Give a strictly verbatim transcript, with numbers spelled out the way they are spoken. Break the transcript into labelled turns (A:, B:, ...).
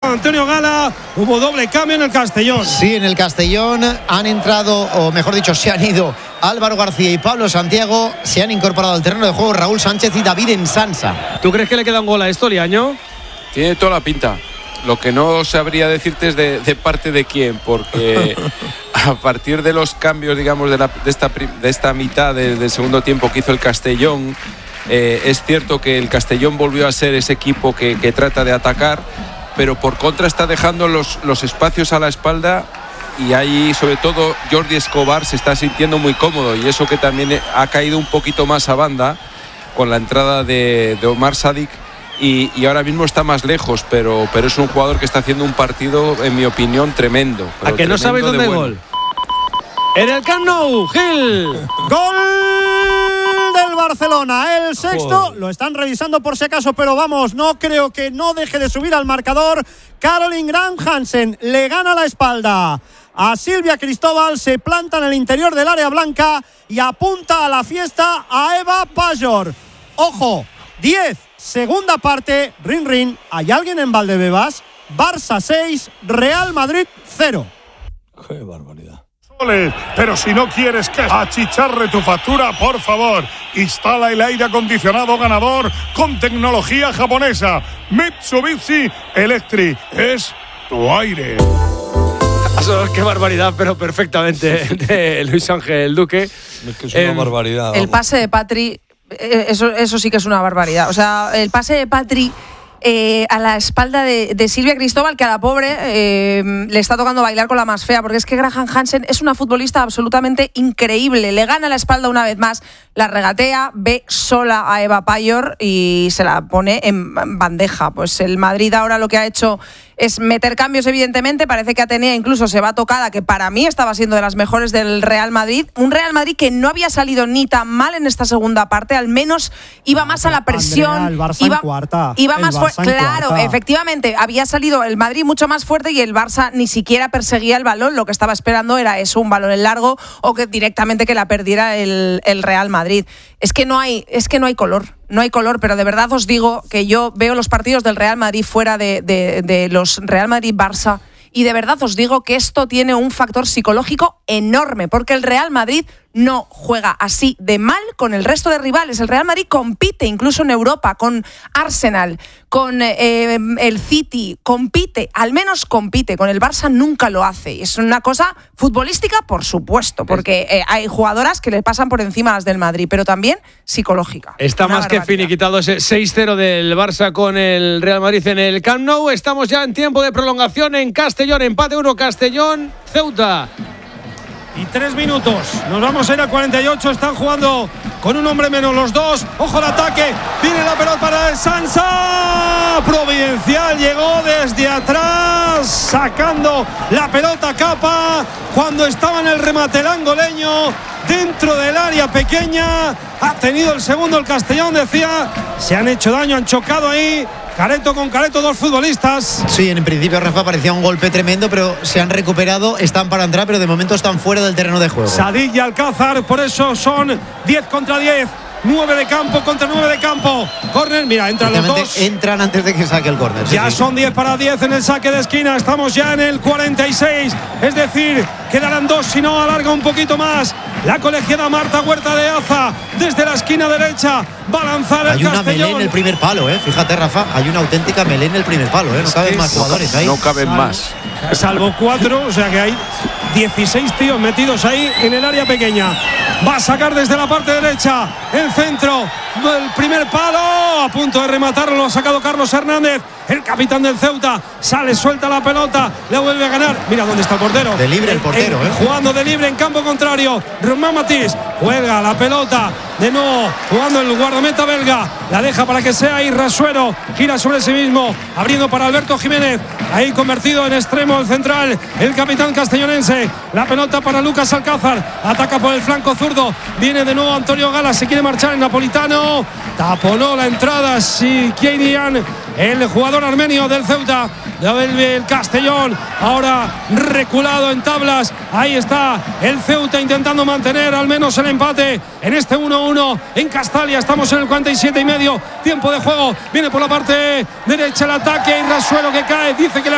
A: Antonio Gala. Hubo doble cambio en el Castellón.
B: Sí, en el Castellón han entrado, o mejor dicho, se han ido Álvaro García y Pablo Santiago. Se han incorporado al terreno de juego Raúl Sánchez y David Ensansa.
A: ¿Tú crees que le queda un gol a esto, Liaño?
C: Tiene toda la pinta. Lo que no sabría decirte es de, de parte de quién, porque a partir de los cambios, digamos, de, la, de, esta, de esta mitad de, del segundo tiempo que hizo el Castellón, eh, es cierto que el Castellón volvió a ser ese equipo que, que trata de atacar, pero por contra está dejando los, los espacios a la espalda, y ahí sobre todo Jordi Escobar se está sintiendo muy cómodo, y eso que también ha caído un poquito más a banda con la entrada de, de Omar Sadik. Y, y ahora mismo está más lejos, pero, pero es un jugador que está haciendo un partido, en mi opinión, tremendo.
A: ¿A que no sabéis dónde hay gol? En el Camp Nou, Gil.
D: Gol del Barcelona, el sexto. Joder. Lo están revisando por si acaso, pero vamos, no creo que no deje de subir al marcador. Caroline Graham Hansen le gana la espalda a Silvia Cristóbal, se planta en el interior del área blanca y apunta a la fiesta a Eva Pajor. Ojo, diez. Segunda parte, rin rin, ¿hay alguien en Valdebebas? Barça seis, Real Madrid cero.
E: ¡Qué barbaridad!
F: Pero si no quieres que achicharre tu factura, por favor, instala el aire acondicionado ganador con tecnología japonesa. Mitsubishi Electric es tu aire.
A: Eso, qué barbaridad, pero perfectamente, de Luis Ángel Duque.
E: Es que es una eh, barbaridad.
G: El vamos. Pase de Patri, eso, eso sí que es una barbaridad. O sea, el pase de Patri eh, a la espalda de, de Silvia Cristóbal, que a la pobre eh, le está tocando bailar con la más fea, porque es que Graham Hansen es una futbolista absolutamente increíble. Le gana la espalda una vez más, la regatea, ve sola a Eva Pajor y se la pone en bandeja. Pues el Madrid ahora lo que ha hecho es meter cambios, evidentemente. Parece que Atenea incluso se va tocada, que para mí estaba siendo de las mejores del Real Madrid. Un Real Madrid que no había salido ni tan mal en esta segunda parte, al menos iba más a la presión.
D: Andrea, el Barça
G: iba,
D: en cuarta.
G: Iba más fuerte. Claro,
D: cuarta.
G: Efectivamente, había salido el Madrid mucho más fuerte y el Barça ni siquiera perseguía el balón. Lo que estaba esperando era eso, un balón en largo, o que directamente que la perdiera el, el Real Madrid. Es que no hay, es que no hay color. No hay color, pero de verdad os digo que yo veo los partidos del Real Madrid fuera de, de, de los Real Madrid-Barça y de verdad os digo que esto tiene un factor psicológico enorme, porque el Real Madrid no juega así de mal con el resto de rivales. El Real Madrid compite incluso en Europa con Arsenal, con eh, el City, compite, al menos compite. Con el Barça nunca lo hace. Y es una cosa futbolística, por supuesto, porque eh, hay jugadoras que le pasan por encima a las del Madrid, pero también psicológica.
A: Está una más barbaridad. Que finiquitado ese seis cero del Barça con el Real Madrid en el Camp Nou. Estamos ya en tiempo de prolongación en Castellón, empate uno Castellón, Ceuta.
D: Y tres minutos, nos vamos a ir a cuarenta y ocho. Están jugando con un hombre menos los dos. Ojo al ataque, viene la pelota para el Sansa. Providencial llegó desde atrás, sacando la pelota capa cuando estaba en el remate el angoleño dentro del área pequeña. Ha tenido el segundo el Castellón, decía. Se han hecho daño, han chocado ahí Careto con Careto, dos futbolistas.
B: Sí, en principio, Rafa, parecía un golpe tremendo, pero se han recuperado, están para entrar, pero de momento están fuera del terreno de juego.
D: Sadik y Alcázar, por eso son diez contra diez. nueve de campo contra nueve de campo. Córner, mira, entran los dos.
B: Entran antes de que saque el córner.
D: Ya
B: sí, sí.
D: son diez para diez en el saque de esquina. Estamos ya en el cuarenta y seis. Es decir, quedarán dos, si no alarga un poquito más. La colegiada Marta Huerta de Aza, desde la esquina derecha, va a lanzar el Castellón.
B: Hay una melé en el primer palo, ¿eh? Fíjate, Rafa, hay una auténtica melé en el primer palo, ¿eh? No caben más jugadores ahí.
C: No caben
D: Sal,
C: más.
D: Salvo cuatro, o sea que hay dieciséis tíos metidos ahí en el área pequeña. Va a sacar desde la parte derecha, el centro, el primer palo, a punto de rematarlo, lo ha sacado Carlos Hernández, el capitán del Ceuta. Sale, suelta la pelota, le vuelve a ganar. Mira dónde está el portero.
B: De libre el portero,
D: el,
B: ¿eh?
D: Jugando de libre en campo contrario. Román Matís juega la pelota de nuevo, jugando el guardameta belga. La deja para que sea Irrasuero. Gira sobre sí mismo, abriendo para Alberto Jiménez. Ahí convertido en extremo el central, el capitán castellonense. La pelota para Lucas Alcázar. Ataca por el flanco zurdo. Viene de nuevo Antonio Gala. Se quiere marchar en Napolitano. Taponó la entrada Sikienian, el jugador armenio del Ceuta. El Castellón ahora reculado en tablas. Ahí está el Ceuta intentando mantener al menos el empate en este uno uno en Castalia. Estamos en el cuarenta y siete y medio, tiempo de juego. Viene por la parte derecha el ataque, Irrasuero que cae, dice que la